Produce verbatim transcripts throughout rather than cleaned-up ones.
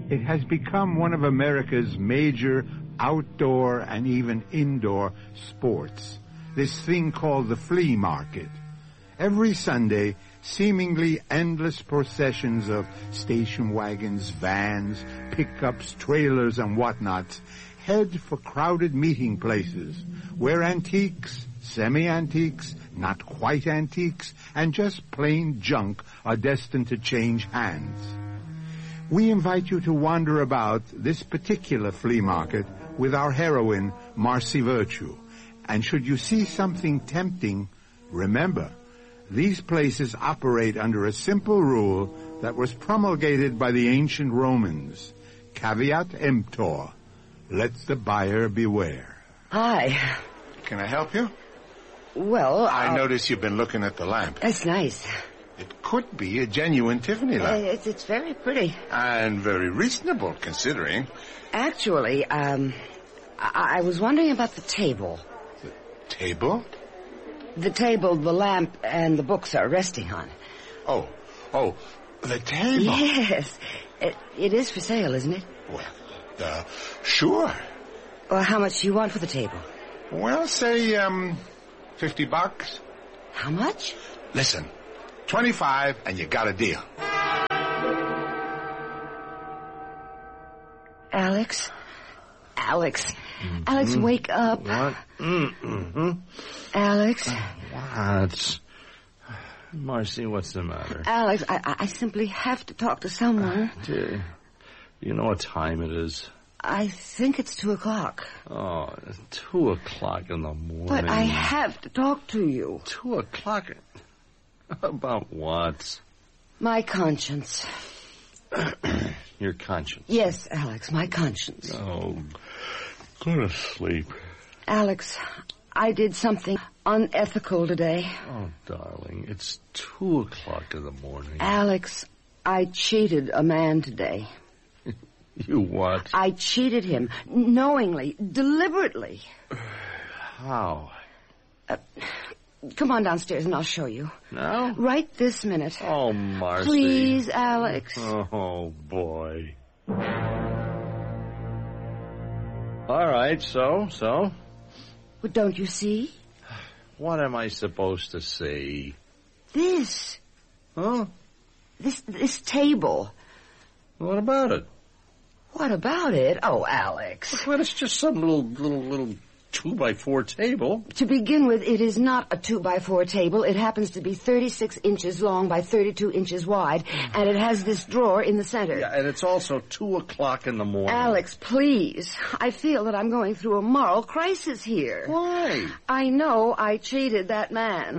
It has become one of America's major outdoor and even indoor sports, this thing called the flea market. Every Sunday, seemingly endless processions of station wagons, vans, pickups, trailers, and whatnots head for crowded meeting places where antiques, semi-antiques, not quite antiques, and just plain junk are destined to change hands. We invite you to wander about this particular flea market with our heroine, Marcy Virtue. And should you see something tempting, remember, these places operate under a simple rule that was promulgated by the ancient Romans. Caveat emptor. Let the buyer beware. Hi. Can I help you? Well, I uh, notice you've been looking at the lamp. That's nice. It could be a genuine Tiffany Uh, lamp. it's, it's very pretty. And very reasonable, considering. Actually, um, I, I was wondering about the table. The table? The table the lamp and the books are resting on. Oh, oh, the table. Yes. It, it is for sale, isn't it? Well, uh, sure. Well, how much do you want for the table? Well, say, um, fifty bucks. How much? Listen, twenty-five and you got a deal. Alex? Alex. Mm-hmm. Alex, wake up. What? Mm-hmm. Alex. What? Marcy, what's the matter? Alex, I, I simply have to talk to someone. Dear, you know what time it is? I think it's two o'clock. Oh, it's two o'clock in the morning. But I have to talk to you. Two o'clock? About what? My conscience. Your conscience? Yes, Alex, my conscience. Oh, go to sleep. Alex, I did something unethical today. Oh, darling, it's two o'clock in the morning. Alex, I cheated a man today. You what? I cheated him, knowingly, deliberately. How? Uh, come on downstairs and I'll show you. Now? Right this minute. Oh, Marcy. Please, Alex. Oh, boy. All right, so, so? But don't you see? What am I supposed to see? This. Huh? This, this table. What about it? What about it? Oh, Alex. Well, it's just some little, little, little two-by-four table. To begin with, it is not a two-by-four table. It happens to be thirty-six inches long by thirty-two inches wide, and it has this drawer in the center. Yeah, and it's also two o'clock in the morning. Alex, please. I feel that I'm going through a moral crisis here. Why? I know I cheated that man.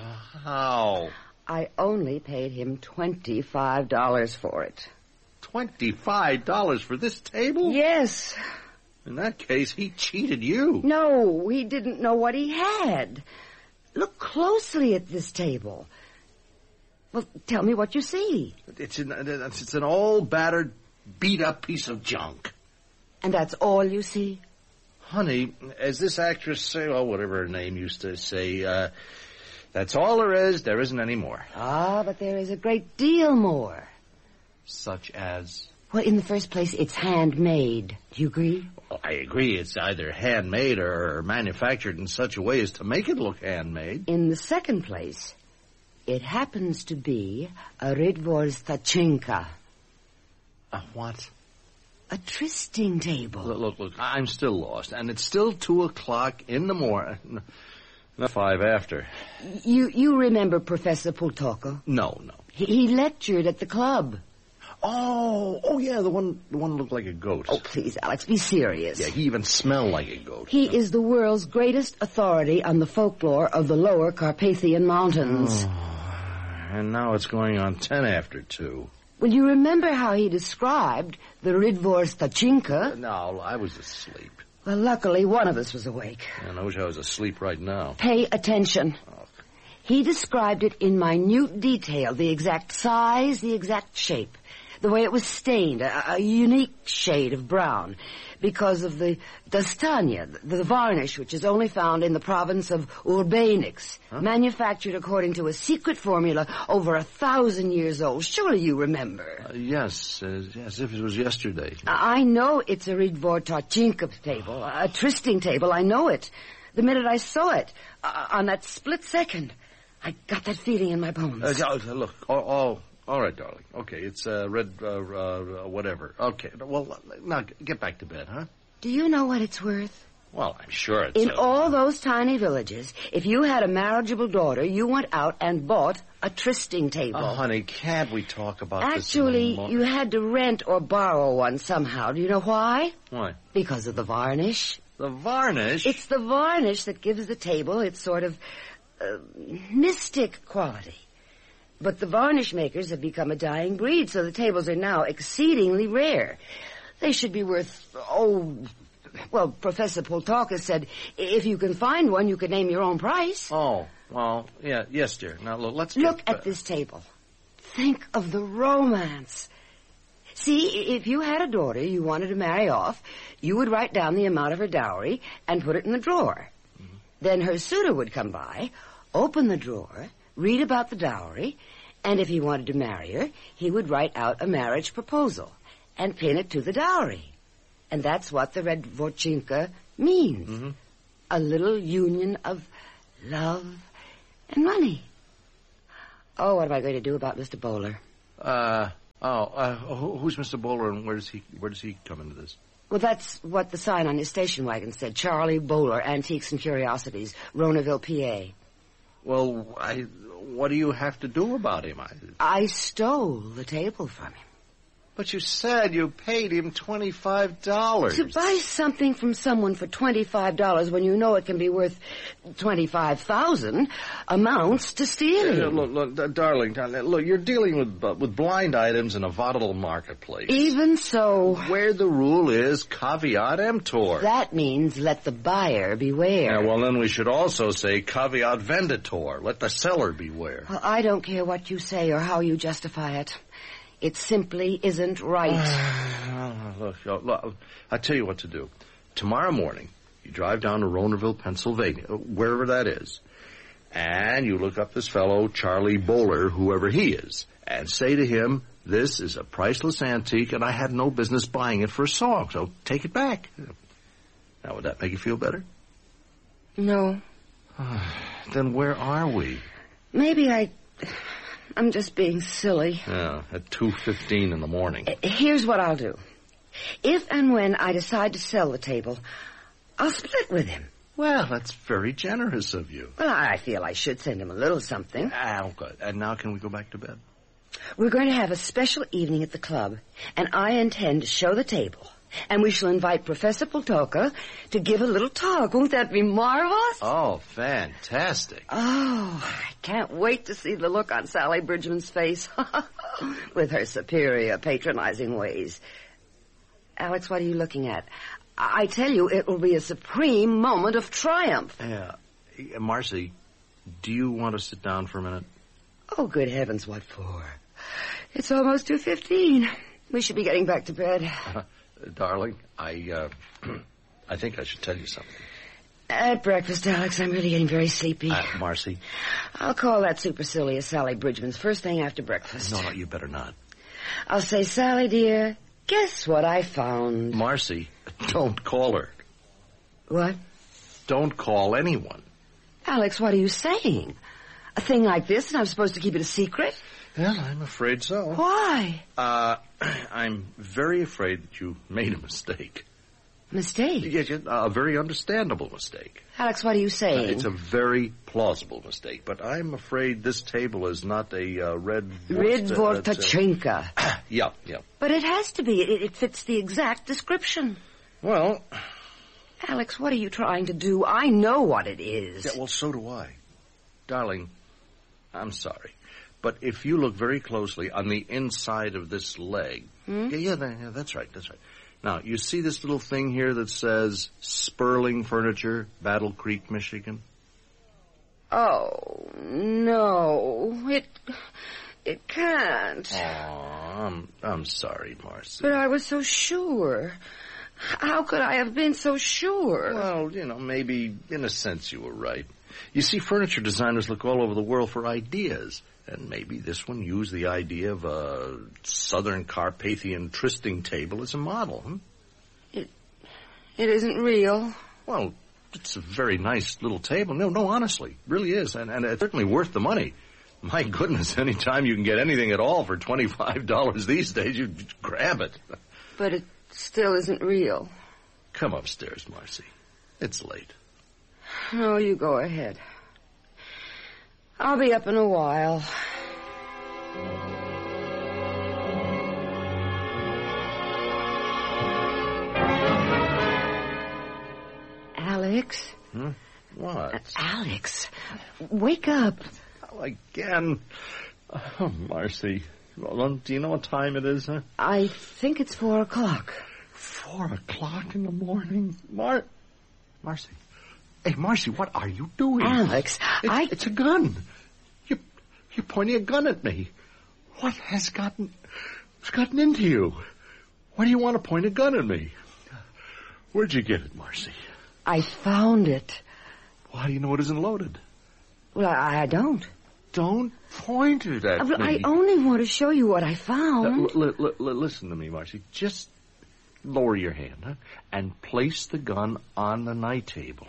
How? I only paid him twenty-five dollars for it. Twenty-five dollars for this table? Yes. In that case, he cheated you. No, he didn't know what he had. Look closely at this table. Well, tell me what you see. It's an, it's an old, battered, beat-up piece of junk. And that's all you see? Honey, as this actress say, well, whatever her name used to say, uh, that's all there is. There isn't any more. Ah, but there is a great deal more. Such as? Well, in the first place, it's handmade. Do you agree? Well, I agree. It's either handmade or manufactured in such a way as to make it look handmade. In the second place, it happens to be a Ridvorstachenka. A what? A trysting table. Look, look, look, I'm still lost. And it's still two o'clock in the morning. Not five after. You you remember Professor Pultoko? No, no. He, he lectured at the club. Oh, oh yeah, the one the one looked like a goat. Oh, please, Alex, be serious. Yeah, he even smelled like a goat. He is the world's greatest authority on the folklore of the lower Carpathian Mountains. Oh, and now it's going on ten after two. Well, you remember how he described the Ridvorstachenka? No, I was asleep. Well, luckily, one of us was awake. And I wish I was asleep right now. Pay attention. Oh. He described it in minute detail, the exact size, the exact shape. the way it was stained, a, a unique shade of brown, because of the dastania, the, the varnish, which is only found in the province of Urbanix, huh? Manufactured according to a secret formula over a thousand years old. Surely you remember. Uh, yes, uh, as if it was yesterday. I know it's a Ridvortachinka table, a trysting table. I know it. The minute I saw it, uh, on that split second, I got that feeling in my bones. Uh, look, oh, oh, all right, darling. Okay, it's uh, red, uh, uh, whatever. Okay, well, now get back to bed, huh? Do you know what it's worth? Well, I'm sure it's... In uh, all those tiny villages, if you had a marriageable daughter, you went out and bought a trysting table. Oh, honey, can't we talk about Actually, this? Actually, you had to rent or borrow one somehow. Do you know why? Why? Because of the varnish. The varnish? It's the varnish that gives the table its sort of uh, mystic quality. But the varnish makers have become a dying breed, so the tables are now exceedingly rare. They should be worth, oh, well, Professor Poltalka said if you can find one, you could name your own price. Oh, well, yeah, yes, dear. Now, look, let's Look get, at uh, this table. Think of the romance. See, if you had a daughter you wanted to marry off, you would write down the amount of her dowry and put it in the drawer. Mm-hmm. Then her suitor would come by, open the drawer, read about the dowry, and if he wanted to marry her, he would write out a marriage proposal and pin it to the dowry. And that's what the Red Vorchinka means. Mm-hmm. A little union of love and money. Oh, what am I going to do about Mister Bowler? Uh, oh, uh, who's Mister Bowler and where does he, where does he come into this? Well, that's what the sign on his station wagon said. Charlie Bowler, Antiques and Curiosities, Ronaville, P A. Well, I, what do you have to do about him? I, I stole the table from him. But you said you paid him twenty-five dollars. To buy something from someone for twenty-five dollars when you know it can be worth twenty-five thousand dollars amounts to stealing. Yeah, look, look, darling, darling, look, you're dealing with uh, with blind items in a volatile marketplace. Even so... Where the rule is caveat emptor. That means let the buyer beware. Yeah, well, then we should also say caveat venditor. Let the seller beware. Well, I don't care what you say or how you justify it. It simply isn't right. look, look, I'll tell you what to do. Tomorrow morning, you drive down to Ronaville, Pennsylvania, wherever that is, and you look up this fellow, Charlie Bowler, whoever he is, and say to him, this is a priceless antique, and I had no business buying it for a song, so take it back. Now, would that make you feel better? No. Then where are we? Maybe I... I'm just being silly. Yeah, at two fifteen in the morning. Here's what I'll do. If and when I decide to sell the table, I'll split with him. Well, that's very generous of you. Well, I feel I should send him a little something. Ah, good. And now can we go back to bed? We're going to have a special evening at the club, and I intend to show the table. And we shall invite Professor Poltalka to give a little talk. Won't that be marvelous? Oh, fantastic. Oh, I can't wait to see the look on Sally Bridgman's face with her superior, patronizing ways. Alex, what are you looking at? I, I tell you, it will be a supreme moment of triumph. Yeah. Uh, Marcy, do you want to sit down for a minute? Oh, good heavens, what for? It's almost two fifteen. We should be getting back to bed. Uh, darling, I, uh, I think I should tell you something. At breakfast, Alex, I'm really getting very sleepy. Uh, Marcy? I'll call that supercilious Sally Bridgman's first thing after breakfast. No, no, you better not. I'll say, Sally, dear, guess what I found? Marcy, don't call her. What? Don't call anyone. Alex, what are you saying? A thing like this, and I'm supposed to keep it a secret? Well, I'm afraid so. Why? Uh, I'm very afraid that you made a mistake. Mistake? Yes, a very understandable mistake. Alex, what are you saying? Uh, it's a very plausible mistake, but I'm afraid this table is not a uh, red... Red Vortachinka. Uh, yeah, yeah. But it has to be. It, it fits the exact description. Well... Alex, what are you trying to do? I know what it is. Yeah, well, so do I. Darling, I'm sorry. But if you look very closely on the inside of this leg... Hmm? Yeah, yeah, that, yeah, that's right, that's right. Now, you see this little thing here that says Sperling Furniture, Battle Creek, Michigan? Oh, no. It It can't. Oh, I'm, I'm sorry, Marcy. But I was so sure. How could I have been so sure? Well, you know, maybe in a sense you were right. You see, furniture designers look all over the world for ideas. And maybe this one used the idea of a Southern Carpathian trysting table as a model, hmm? It, it isn't real. Well, it's a very nice little table. No, no, honestly, really is. And, and it's certainly worth the money. My goodness, any time you can get anything at all for twenty-five dollars these days, you grab it. But it still isn't real. Come upstairs, Marcy. It's late. No, you go ahead. I'll be up in a while. Alex? Hmm? What? Alex, wake up. Oh, again. Oh, Marcy. Well, do you know what time it is, huh? I think it's four o'clock. Four o'clock in the morning? Mar... Marcy. Hey, Marcy, what are you doing? Alex, it's, I... It's a gun. You, you're pointing a gun at me. What has gotten... has gotten into you? Why do you want to point a gun at me? Where'd you get it, Marcy? I found it. Why do you know it isn't loaded? Well, I, I don't. Don't point it at uh, me. I only want to show you what I found. Uh, l- l- l- listen to me, Marcy. Just lower your hand, huh? And place the gun on the night table.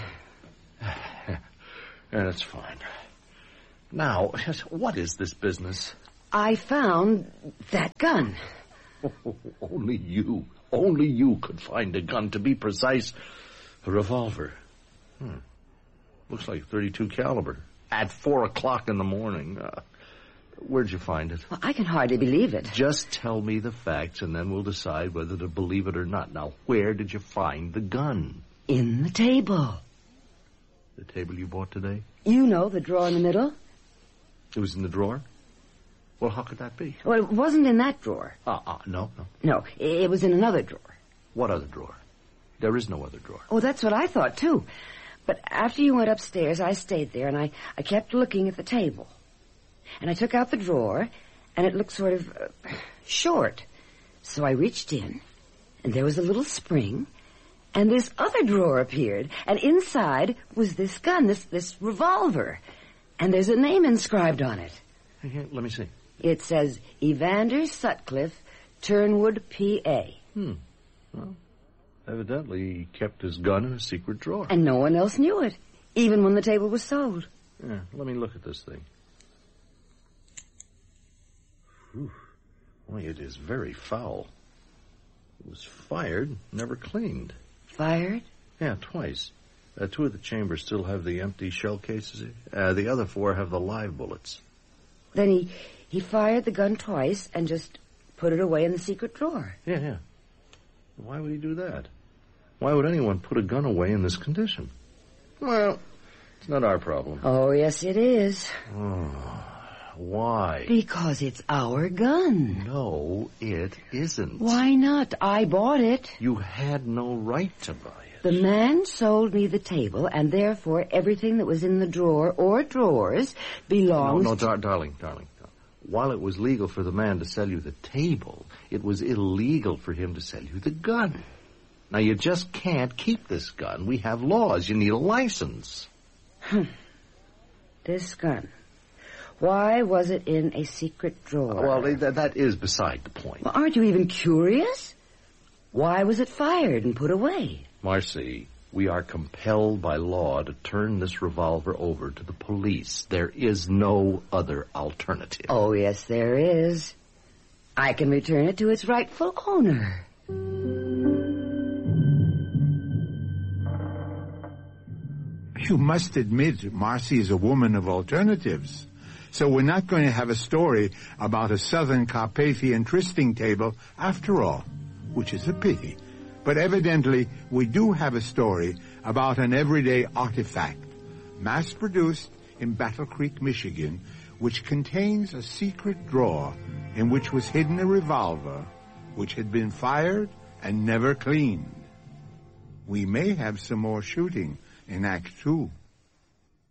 Yeah, that's fine. Now, what is this business? I found that gun. Oh, only you, only you could find a gun. To be precise, a revolver. Hmm. Looks like thirty-two caliber. At four o'clock in the morning. Uh, where'd you find it? Well, I can hardly believe it. Just tell me the facts, and then we'll decide whether to believe it or not. Now, where did you find the gun? In the table. The table you bought today? You know, the drawer in the middle. It was in the drawer? Well, how could that be? Well, it wasn't in that drawer. Ah, uh, uh, no, no. No, it was in another drawer. What other drawer? There is no other drawer. Oh, that's what I thought, too. But after you went upstairs, I stayed there, and I, I kept looking at the table. And I took out the drawer, and it looked sort of uh, short. So I reached in, and there was a little spring, and this other drawer appeared, and inside was this gun, this, this revolver. And there's a name inscribed on it. Here, let me see. It says, Evander Sutcliffe, Turnwood, P A Hmm. Well, evidently he kept his gun in a secret drawer. And no one else knew it, even when the table was sold. Yeah, let me look at this thing. Whew. Boy, it is very foul. It was fired, never cleaned. Fired? Yeah, twice. Uh, two of the chambers still have the empty shell cases. Uh, the other four have the live bullets. Then he, he fired the gun twice and just put it away in the secret drawer. Yeah, yeah. Why would he do that? Why would anyone put a gun away in this condition? Well, it's not our problem. Oh, yes, it is. Oh, why? Because it's our gun. No, it isn't. Why not? I bought it. You had no right to buy it. The man sold me the table, and therefore everything that was in the drawer or drawers belongs... No, no, dar- darling, darling. While it was legal for the man to sell you the table, it was illegal for him to sell you the gun. Now, you just can't keep this gun. We have laws. You need a license. Hmm. This gun. Why was it in a secret drawer? Well, that, that is beside the point. Well, aren't you even curious? Why was it fired and put away? Marcy, we are compelled by law to turn this revolver over to the police. There is no other alternative. Oh, yes, there is. I can return it to its rightful owner. You must admit Marcy is a woman of alternatives. So we're not going to have a story about a Southern Carpathian trysting table after all, which is a pity. But evidently, we do have a story about an everyday artifact, mass-produced in Battle Creek, Michigan, which contains a secret drawer in which was hidden a revolver which had been fired and never cleaned. We may have some more shooting in Act Two.